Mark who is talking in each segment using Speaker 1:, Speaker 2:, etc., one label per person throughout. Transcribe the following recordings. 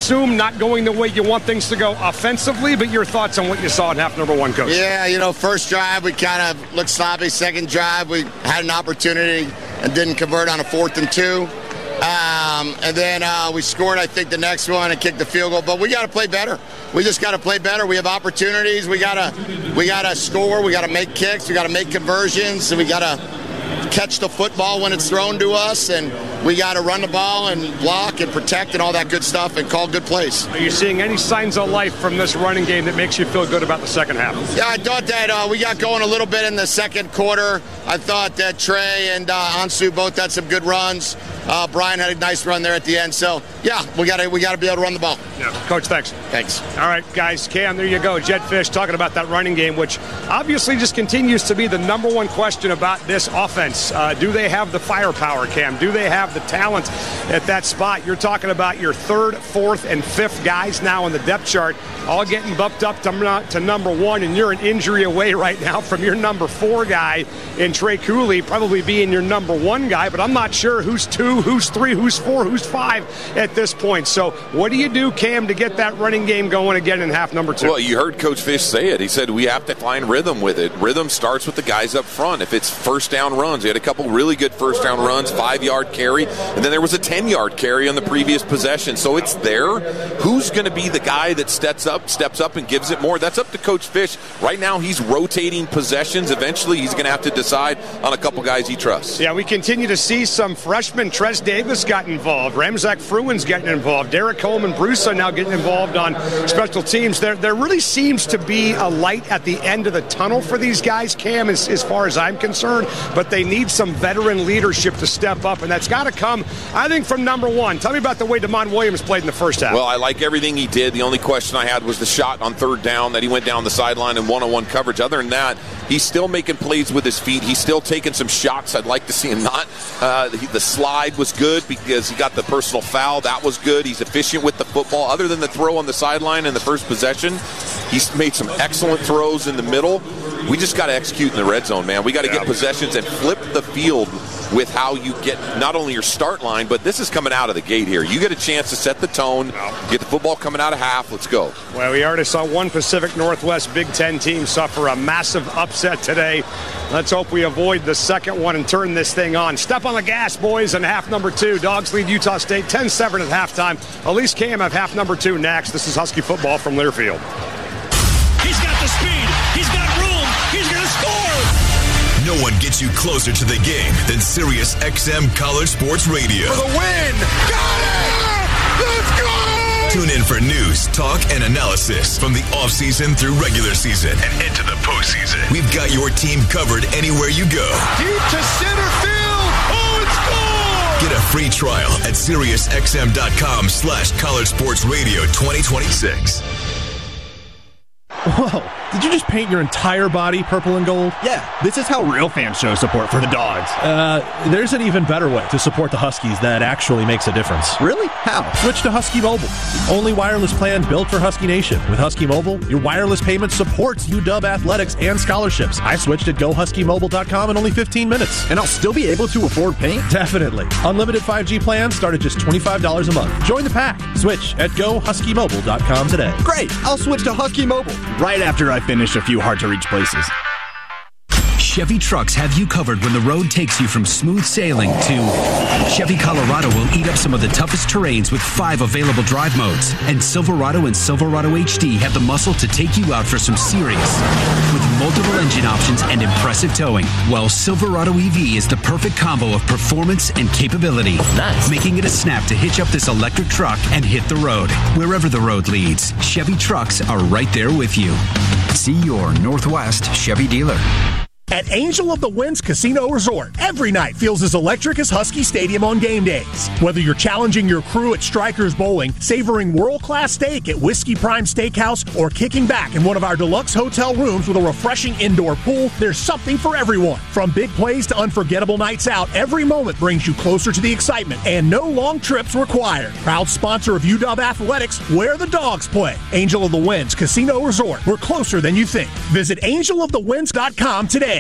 Speaker 1: assume not going the way you want things to go offensively, but your thoughts on what you saw in half number one, Coach?
Speaker 2: Yeah, first drive we kind of looked sloppy. Second drive we had an opportunity and didn't convert on a 4th and 2. And then we scored, I think, the next one and kicked the field goal. But we got to play better. We just got to play better. We have opportunities. We gotta score. We got to make kicks. We got to make conversions. And we got to catch the football when it's thrown to us, and we got to run the ball and block and protect and all that good stuff and call good plays.
Speaker 1: Are you seeing any signs of life from this running game that makes you feel good about the second half?
Speaker 2: Yeah, I thought that we got going a little bit in the second quarter. I thought that Trey and Ansu both had some good runs. Brian had a nice run there at the end. So, yeah, we got to be able to run the ball.
Speaker 1: Yeah, Coach, thanks.
Speaker 2: Thanks.
Speaker 1: All right, guys, Cam, there you go. Jedd Fisch talking about that running game, which obviously just continues to be the number one question about this offense. Do they have the firepower, Cam? Do they have the talent at that spot? You're talking about your 3rd, 4th, and 5th guys now on the depth chart, all getting bumped up to number 1, and you're an injury away right now from your number 4 guy in Trey Cooley probably being your number 1 guy, but I'm not sure who's 2, who's 3, who's 4, who's 5 at this point. So what do you do, Cam, to get that running game going again in half number 2?
Speaker 3: Well, you heard Coach Fisch say it. He said we have to find rhythm with it. Rhythm starts with the guys up front. If it's first down runs, we had a couple really good first down runs, 5-yard carry, and then there was a 10-yard carry on the previous possession. So it's there. Who's going to be the guy that steps up and gives it more? That's up to Coach Fisch. Right now he's rotating possessions. Eventually he's going to have to decide on a couple guys he trusts.
Speaker 1: Yeah, we continue to see some freshmen. Trez Davis got involved. Ramzak Fruin's getting involved. Derek Coleman Brusa now getting involved on special teams. There really seems to be a light at the end of the tunnel for these guys, Cam, as far as I'm concerned, but they need some veteran leadership to step up, and that's got to come, I think, from number 1. Tell me about the way Damon Williams played in the first half.
Speaker 3: Well, I like everything he did. The only question I had was the shot on 3rd down that he went down the sideline in one-on-one coverage. Other than that, he's still making plays with his feet. He's still taking some shots. I'd like to see him not. The slide was good because he got the personal foul. That was good. He's efficient with the football. Other than the throw on the sideline in the first possession, he's made some excellent throws in the middle. We just got to execute in the red zone, man. We got to get possessions and flip the field with how you get not only your start line, but this is coming out of the gate here. You get a chance to set the tone, get the football coming out of half. Let's go.
Speaker 1: Well, we already saw one Pacific Northwest Big Ten team suffer a massive upset today. Let's hope we avoid the second one and turn this thing on. Step on the gas, boys, in half number 2. Dogs lead Utah State 10-7 at halftime. Elise Cam have half number 2 next. This is Husky football from Learfield.
Speaker 4: He's got the speed. He's got room. He's going to score.
Speaker 5: No one gets you closer to the game than Sirius XM College Sports Radio.
Speaker 6: For the win! Got it! Let's go!
Speaker 5: Tune in for news, talk, and analysis from the offseason through regular season and into the postseason. We've got your team covered anywhere you go.
Speaker 6: Deep to center field! Oh, it's gone!
Speaker 5: Get a free trial at SiriusXM.com/College Sports Radio 2026.
Speaker 7: Whoa, did you just paint your entire body purple and gold?
Speaker 8: Yeah, this is how real fans show support for the Dogs.
Speaker 7: There's an even better way to support the Huskies that actually makes a difference.
Speaker 8: Really? How?
Speaker 7: Switch to Husky Mobile. Only wireless plan built for Husky Nation. With Husky Mobile, your wireless payment supports UW athletics and scholarships. I switched at GoHuskyMobile.com in only 15 minutes.
Speaker 8: And I'll still be able to afford paint?
Speaker 7: Definitely. Unlimited 5G plans start at just $25 a month. Join the pack. Switch at GoHuskyMobile.com today.
Speaker 8: Great! I'll switch to Husky Mobile right after I finish a few hard-to-reach places.
Speaker 9: Chevy trucks have you covered when the road takes you from smooth sailing to Chevy Colorado will eat up some of the toughest terrains with 5 available drive modes. And Silverado and Silverado HD have the muscle to take you out for some serious. With multiple engine options and impressive towing, well, Silverado EV is the perfect combo of performance and capability. Nice. Making it a snap to hitch up this electric truck and hit the road. Wherever the road leads, Chevy trucks are right there with you. See your Northwest Chevy dealer.
Speaker 10: At Angel of the Winds Casino Resort, every night feels as electric as Husky Stadium on game days. Whether you're challenging your crew at Strikers Bowling, savoring world-class steak at Whiskey Prime Steakhouse, or kicking back in one of our deluxe hotel rooms with a refreshing indoor pool, there's something for everyone. From big plays to unforgettable nights out, every moment brings you closer to the excitement, and no long trips required. Proud sponsor of UW Athletics, where the Dogs play. Angel of the Winds Casino Resort. We're closer than you think. Visit angelofthewinds.com today.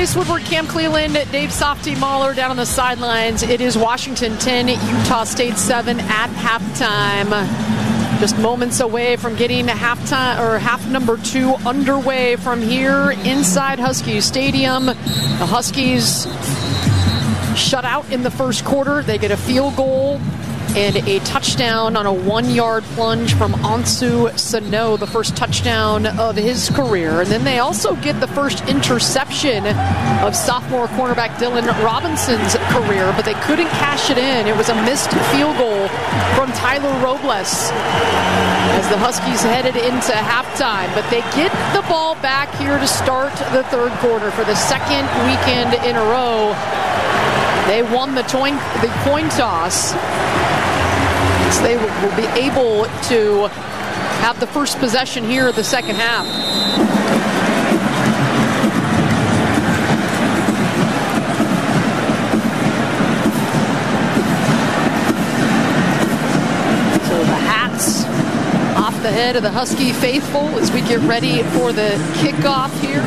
Speaker 11: Elise Woodward, Cam Cleland, Dave Softy Mahler down on the sidelines. It is Washington 10, Utah State 7 at halftime. Just moments away from getting halftime or half number 2 underway from here inside Huskies Stadium. The Huskies shut out in the first quarter. They get a field goal and a touchdown on a 1-yard plunge from Ansu Sano, the first touchdown of his career. And then they also get the first interception of sophomore cornerback Dylan Robinson's career, but they couldn't cash it in. It was a missed field goal from Tyler Robles as the Huskies headed into halftime. But they get the ball back here to start the third quarter for the second weekend in a row. They won the coin toss. So they will be able to have the first possession here of the second half. So the hats off the head of the Husky faithful as we get ready for the kickoff here.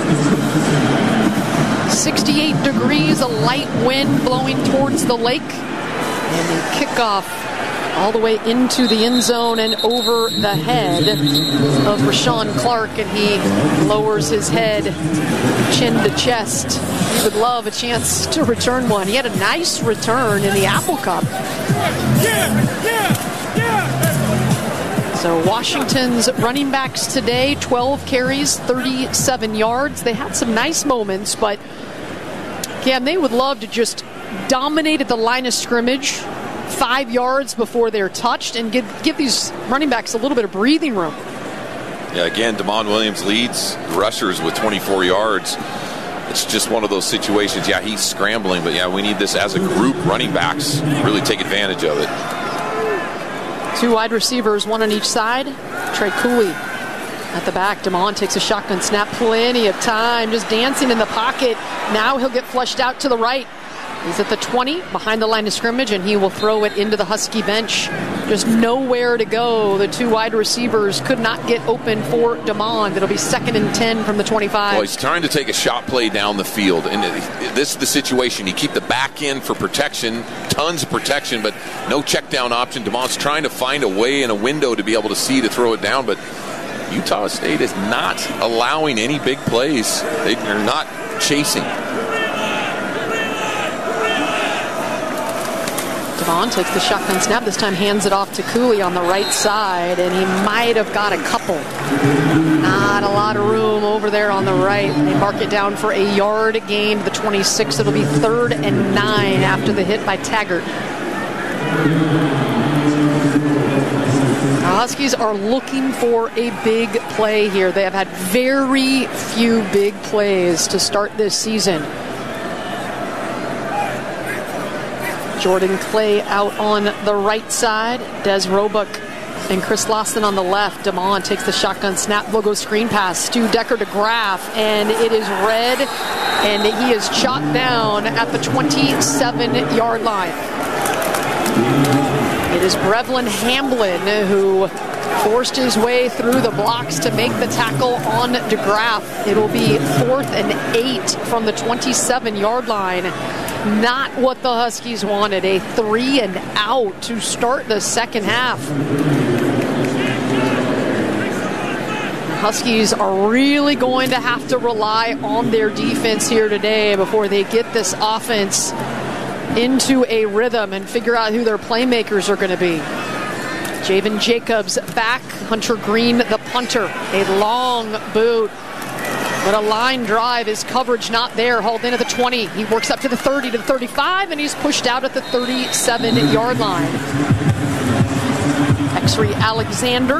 Speaker 11: 68 degrees, a light wind blowing towards the lake, and the kickoff all the way into the end zone and over the head of Rashawn Clark, and he lowers his head chin to chest. He would love a chance to return one. He had a nice return in the Apple Cup. So Washington's running backs today, 12 carries, 37 yards. They had some nice moments, but again, they would love to just dominate at the line of scrimmage 5 yards before they're touched and give these running backs a little bit of breathing room.
Speaker 3: Yeah, again, Damon Williams leads rushers with 24 yards. It's just one of those situations. Yeah, he's scrambling, but yeah, we need this as a group. Running backs really take advantage of it.
Speaker 11: 2 wide receivers, 1 on each side. Trey Cooley at the back. Damon takes a shotgun snap, plenty of time, just dancing in the pocket. Now he'll get flushed out to the right. He's at the 20, behind the line of scrimmage, and he will throw it into the Husky bench. Just nowhere to go. The 2 wide receivers could not get open for Damon. It'll be 2nd and 10 from the 25.
Speaker 3: Well, he's trying to take a shot play down the field, and this is the situation. You keep the back end for protection, tons of protection, but no check down option. Damon's trying to find a way and a window to be able to see to throw it down, but Utah State is not allowing any big plays. They're not chasing.
Speaker 11: Damon takes the shotgun snap. This time hands it off to Cooley on the right side, and he might have got a couple. Not a lot of room over there on the right. They mark it down for a yard gain to the 26. It'll be 3rd and 9 after the hit by Taggart. The Huskies are looking for a big play here. They have had very few big plays to start this season. Jordan Clay out on the right side. Des Roebuck and Chris Lawson on the left. Damon takes the shotgun snap, logo screen pass. Stu Decker to Graff, and it is red, and he is shot down at the 27-yard line. It is Brevlin Hamblin who forced his way through the blocks to make the tackle on DeGraff. It'll be 4th and 8 from the 27-yard line. Not what the Huskies wanted. A 3 and out to start the second half. The Huskies are really going to have to rely on their defense here today before they get this offense into a rhythm and figure out who their playmakers are going to be. Javen Jacobs back. Hunter Green, the punter. A long boot. But a line drive, his coverage not there, hauled in at the 20. He works up to the 30, to the 35, and he's pushed out at the 37-yard line. Exree Alexander.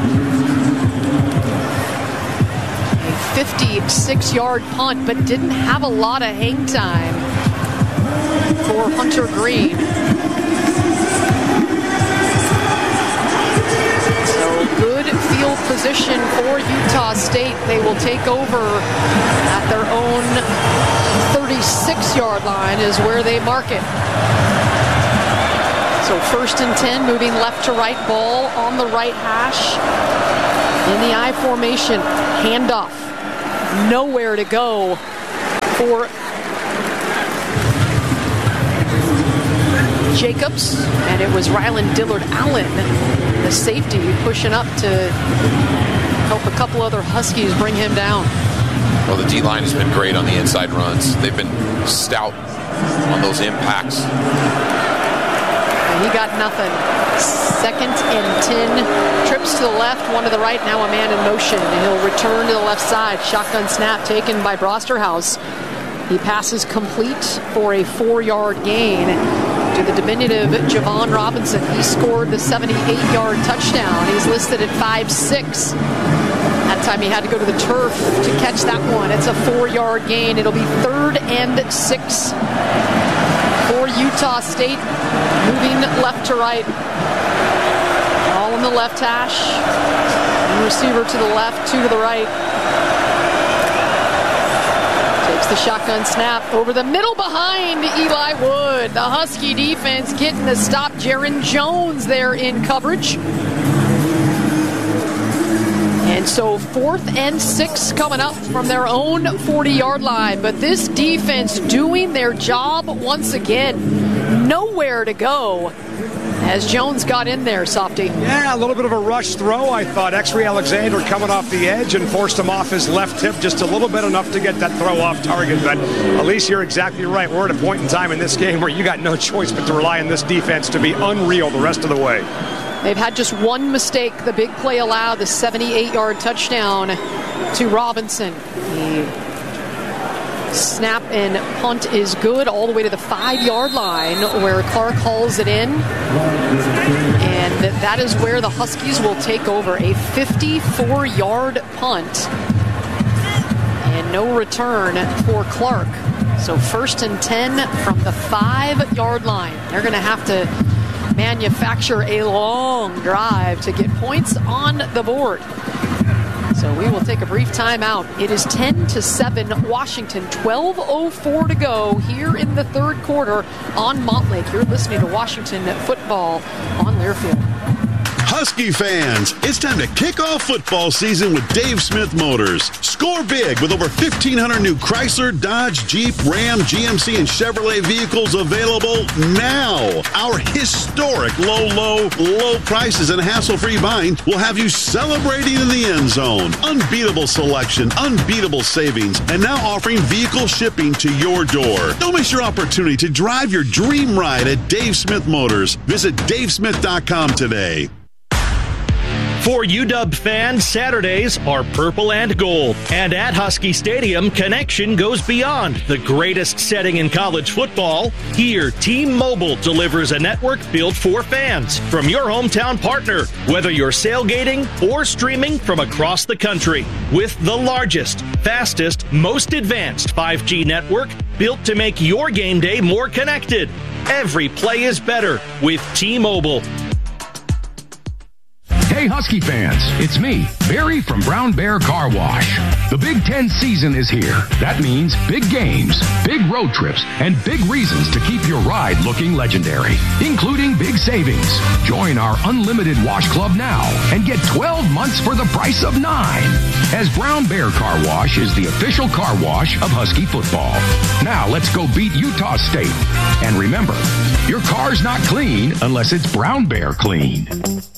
Speaker 11: A 56-yard punt, but didn't have a lot of hang time for Hunter Green. Good field position for Utah State. They will take over at their own 36-yard line is where they mark it. So 1st and 10, moving left to right, ball on the right hash. In the I formation, handoff. Nowhere to go for Jacobs, and it was Ryland Dillard-Allen, the safety, pushing up to help a couple other Huskies bring him down.
Speaker 3: Well, the D-line has been great on the inside runs. They've been stout on those impacts.
Speaker 11: And he got nothing. 2nd and 10. Trips to the left, one to the right, now a man in motion. And he'll return to the left side. Shotgun snap taken by Brosterhouse. He passes complete for a 4-yard gain to the diminutive Javon Robinson. He scored the 78-yard touchdown. He's listed at 5'6". That time he had to go to the turf to catch that one. It's a 4-yard gain. It'll be 3rd and 6 for Utah State. Moving left to right. All in the left hash. One receiver to the left, 2 to the right. Takes the shotgun snap over the middle behind Eli Wood. The Husky defense getting to stop Jaron Jones there in coverage. And so 4th and 6 coming up from their own 40-yard line. But this defense doing their job once again. Nowhere to go as Jones got in there, Softy.
Speaker 1: Yeah, a little bit of a rush throw. I thought X-Ray Alexander coming off the edge and forced him off his left hip just a little bit, enough to get that throw off target. But at least you're exactly right. We're at a point in time in this game where you got no choice but to rely on this defense to be unreal the rest of the way.
Speaker 11: They've had just one mistake. The big play allowed, the 78-yard touchdown to Robinson. The snap and punt is good all the way to the 5-yard line where Clark hauls it in. And that is where the Huskies will take over. A 54-yard punt. And no return for Clark. So 1st and 10 from the 5-yard line. They're going to have to manufacture a long drive to get points on the board. So we will take a brief timeout. It is 10-7 Washington, 12:04 to go here in the 3rd quarter on Montlake. You're listening to Washington football on Learfield.
Speaker 12: Husky fans, it's time to kick off football season with Dave Smith Motors. Score big with over 1,500 new Chrysler, Dodge, Jeep, Ram, GMC, and Chevrolet vehicles available now. Our historic low prices and hassle-free buying will have you celebrating in the end zone. Unbeatable selection, unbeatable savings, and now offering vehicle shipping to your door. Don't miss your opportunity to drive your dream ride at Dave Smith Motors. Visit davesmith.com today.
Speaker 13: For UW fans, Saturdays are purple and gold. And at Husky Stadium, connection goes beyond the greatest setting in college football. Here, T-Mobile delivers a network built for fans from your hometown partner, whether you're sailgating or streaming from across the country. With the largest, fastest, most advanced 5G network built to make your game day more connected. Every play is better with T-Mobile.
Speaker 14: Hey Husky fans, it's me, Barry from Brown Bear Car Wash. The Big Ten season is here. That means big games, big road trips, and big reasons to keep your ride looking legendary, including big savings. Join our unlimited wash club now and get 12 months for the price of 9. As Brown Bear Car Wash is the official car wash of Husky football. Now let's go beat Utah State. And remember, your car's not clean unless it's Brown Bear clean.